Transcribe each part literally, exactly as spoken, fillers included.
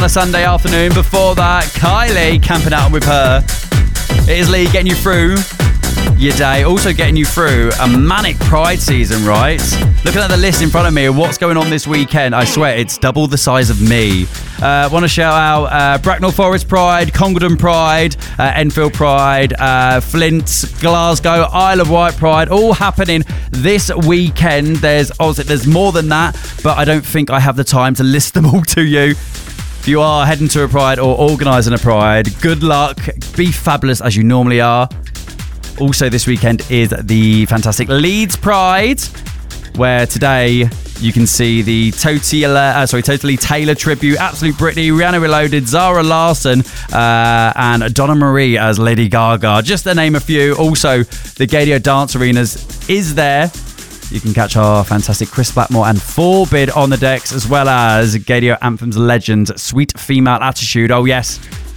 on a Sunday afternoon. Before that, Kylie camping out with her. It is Lee getting you through your day, also getting you through a manic Pride season, right? Looking at the list in front of me of what's going on this weekend, I swear it's double the size of me. Uh, want to shout out uh, Bracknell Forest Pride, Congledon Pride, uh, Enfield Pride, uh, Flint, Glasgow, Isle of Wight Pride, all happening this weekend. There's obviously there's more than that, but I don't think I have the time to list them all to you. If you are heading to a Pride or organising a Pride, good luck. Be fabulous as you normally are. Also this weekend is the fantastic Leeds Pride, where today you can see the Totally, uh, sorry, Totally Taylor tribute, Absolute Britney, Rihanna Reloaded, Zara Larsson, uh, and Donna Marie as Lady Gaga, just to name a few. Also, the Gaydio Dance Arenas is there. You can catch our fantastic Chris Blackmore and Forbid on the decks, as well as Gaydio Anthems legend, Sweet Female Attitude. Oh yes.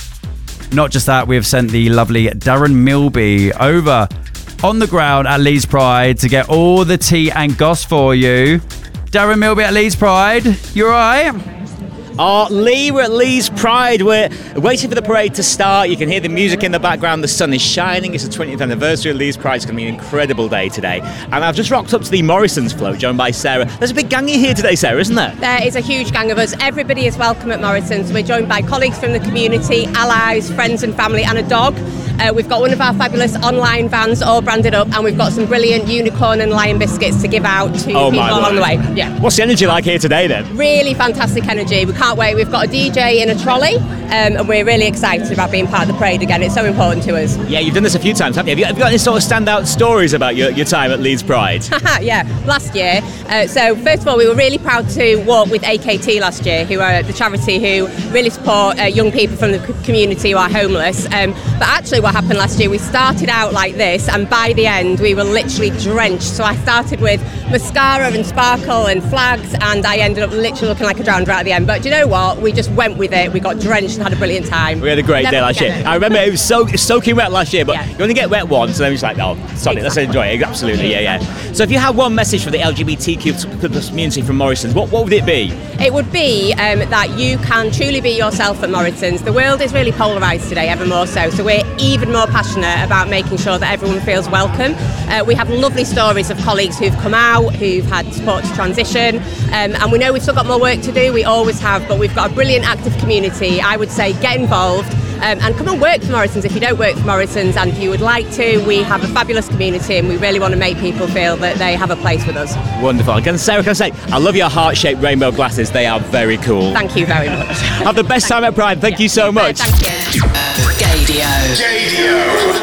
Not just that, we have sent the lovely Darren Milby over on the ground at Leeds Pride to get all the tea and goss for you. Darren Milby at Leeds Pride, you all right? Oh, Lee, we're at Leeds Pride. We're waiting for the parade to start. You can hear the music in the background. The sun is shining. It's the twentieth anniversary of Leeds Pride. It's going to be an incredible day today. And I've just rocked up to the Morrisons float, joined by Sarah. There's a big gang here today, Sarah, isn't there? There is a huge gang of us. Everybody is welcome at Morrisons. We're joined by colleagues from the community, allies, friends and family, and a dog. Uh, we've got one of our fabulous online vans all branded up, and we've got some brilliant unicorn and lion biscuits to give out to oh people along the way. Yeah. What's the energy like here today then? Really fantastic energy. We can't wait. We've got a D J in a trolley, um, and we're really excited about being part of the parade again. It's so important to us. Yeah, you've done this a few times, haven't you? Have you, have you got any sort of standout stories about your, your time at Leeds Pride? Yeah, last year. Uh, so first of all, we were really proud to walk with A K T last year, who are the charity who really support uh, young people from the community who are homeless. Um, but actually what happened last year, we started out like this, and by the end we were literally drenched. So I started with mascara and sparkle and flags, and I ended up literally looking like a drowned rat at the end. But do you know what? We just went with it. We got drenched and had a brilliant time. We had a great Never day last year. it. I remember it was so soaking wet last year, but Yeah. you only get wet once, and then it's like, oh, sorry, exactly. Let's enjoy it. Absolutely, yeah, yeah. So if you had one message for the L G B T Q community from Morrisons, what, what would it be? It would be um, that you can truly be yourself at Morrisons. The world is really polarised today, ever more so. So we're even more passionate about making sure that everyone feels welcome. Uh, we have lovely stories of colleagues who've come out, who've had support to transition, um, and we know we've still got more work to do. We always have, but we've got a brilliant active community. I would say get involved. Um, and come and work for Morrisons if you don't work for Morrisons and you would like to. We have a fabulous community and we really want to make people feel that they have a place with us. Wonderful. And Sarah, can I say, I love your heart-shaped rainbow glasses. They are very cool. Thank you very much. Have the best time at Pride. Thank you so much. Thank you. Gaydio.